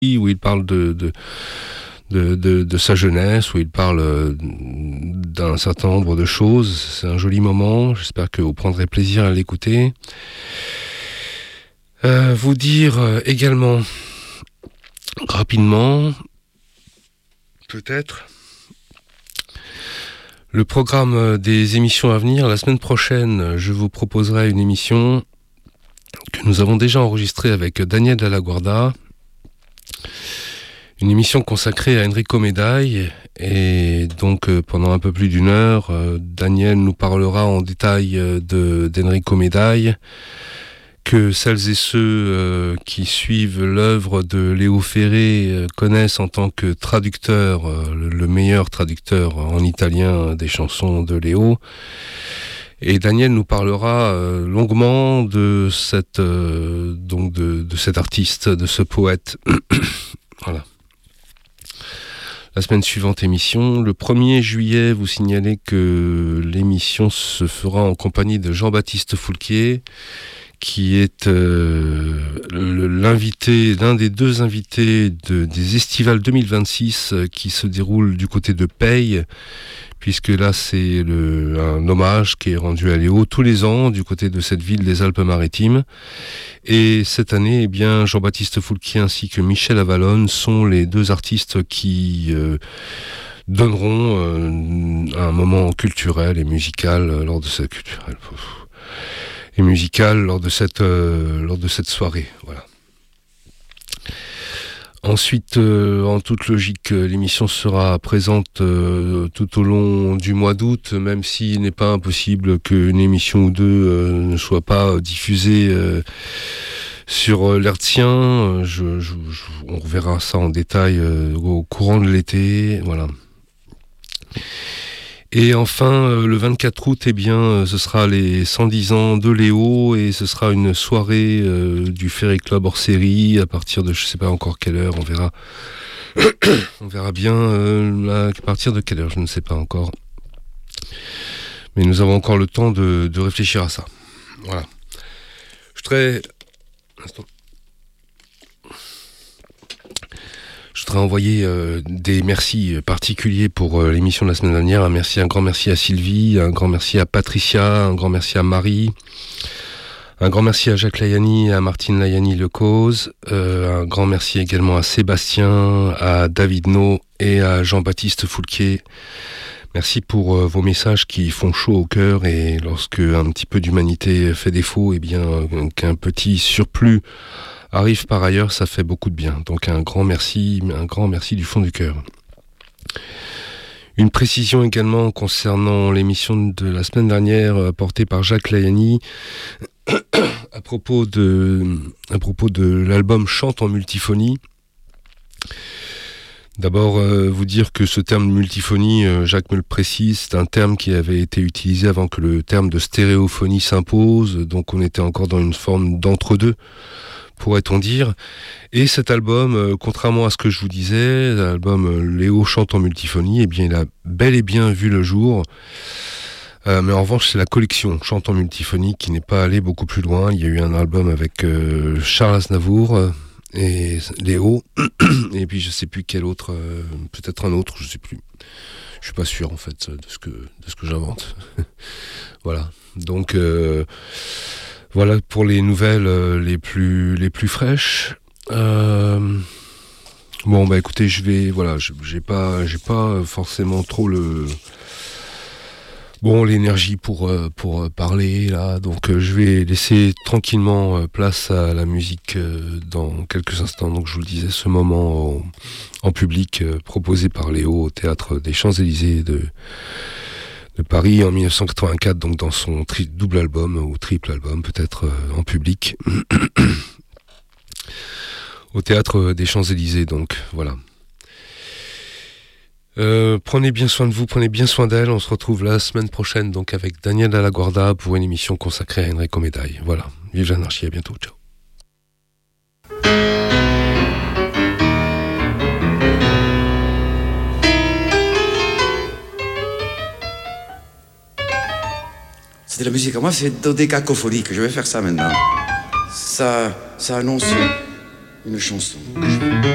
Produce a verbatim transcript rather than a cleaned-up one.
où il parle de, de, de, de, de sa jeunesse, où il parle d'un certain nombre de choses. C'est un joli moment, j'espère que vous prendrez plaisir à l'écouter. Euh, vous dire également, rapidement, peut-être, le programme des émissions à venir. La semaine prochaine, je vous proposerai une émission que nous avons déjà enregistrée avec Daniel Dalaguarda, une émission consacrée à Enrico Meday. Et donc euh, pendant un peu plus d'une heure, euh, Daniel nous parlera en détail euh, de, d'Enrico Meday, que celles et ceux euh, qui suivent l'œuvre de Léo Ferré euh, connaissent en tant que traducteur, euh, le, le meilleur traducteur en italien des chansons de Léo. Et Daniel nous parlera euh, longuement de cette euh, donc de, de cet artiste, de ce poète. Voilà. La semaine suivante, émission. Le premier juillet, vous signalez que l'émission se fera en compagnie de Jean-Baptiste Foulquier, qui est euh, l'invité, l'un des deux invités de, des Estivales deux mille vingt-six euh, qui se déroulent du côté de Peille, puisque là c'est le, un hommage qui est rendu à Léo tous les ans du côté de cette ville des Alpes-Maritimes. Et cette année, eh bien, Jean-Baptiste Foulquier ainsi que Michel Avalon sont les deux artistes qui euh, donneront euh, un moment culturel et musical euh, lors de cette culturelle. et musicale lors de cette euh, lors de cette soirée, voilà. Ensuite, euh, en toute logique, euh, l'émission sera présente euh, tout au long du mois d'août, même s'il n'est pas impossible qu'une émission ou deux euh, ne soit pas diffusée euh, sur euh, l'hertzien. Je, je, je, on reverra ça en détail euh, au courant de l'été, voilà. Et enfin, euh, le vingt-quatre août, eh bien, euh, ce sera les cent dix ans de Léo et ce sera une soirée euh, du Ferry Club hors série à partir de je sais pas encore quelle heure, on verra. On verra bien euh, à partir de quelle heure, je ne sais pas encore. Mais nous avons encore le temps de, de réfléchir à ça. Voilà. Je voudrais... Instant. Je voudrais envoyer euh, des merci particuliers pour euh, l'émission de la semaine dernière. Un merci, un grand merci à Sylvie, un grand merci à Patricia, un grand merci à Marie, un grand merci à Jacques Layani, à Martine Layani-Lecause, euh, un grand merci également à Sébastien, à David No et à Jean-Baptiste Foulquier. Merci pour euh, vos messages qui font chaud au cœur, et lorsque un petit peu d'humanité fait défaut, eh bien euh, qu'un petit surplus arrive par ailleurs, ça fait beaucoup de bien. Donc un grand merci, un grand merci du fond du cœur. Une précision également concernant l'émission de la semaine dernière apportée par Jacques Layani à propos de, à propos de l'album Chante en multiphonie. D'abord, euh, vous dire que ce terme de multiphonie, euh, Jacques me le précise, c'est un terme qui avait été utilisé avant que le terme de stéréophonie s'impose, donc on était encore dans une forme d'entre-deux, pourrait-on dire. Et cet album, euh, contrairement à ce que je vous disais, l'album euh, Léo chante en multiphonie, eh bien il a bel et bien vu le jour. Euh, mais en revanche, c'est la collection Chante en multiphonie qui n'est pas allée beaucoup plus loin. Il y a eu un album avec euh, Charles Aznavour euh, et Léo, et puis je sais plus quel autre, euh, peut-être un autre, je sais plus. Je suis pas sûr en fait de ce que de ce que j'invente. Voilà. Donc euh, voilà pour les nouvelles euh, les plus les plus fraîches. Euh, bon bah écoutez, je vais voilà, j'ai pas j'ai pas forcément trop le bon l'énergie pour euh, pour parler là, donc euh, je vais laisser tranquillement euh, place à la musique euh, dans quelques instants. Donc je vous le disais, ce moment en, en public euh, proposé par Léo au théâtre des Champs-Élysées de de Paris en dix-neuf cent quatre-vingt-quatre, donc dans son tri- double album ou triple album peut-être euh, en public au théâtre des Champs-Élysées, donc voilà. Euh, prenez bien soin de vous, prenez bien soin d'elle. On se retrouve la semaine prochaine donc avec Daniel Dalaguarda pour une émission consacrée à Enrico Meday. Voilà, vive l'anarchie, à bientôt, ciao. C'est de la musique à moi, c'est dodécacophonique. Je vais faire ça maintenant. Ça, ça annonce une chanson.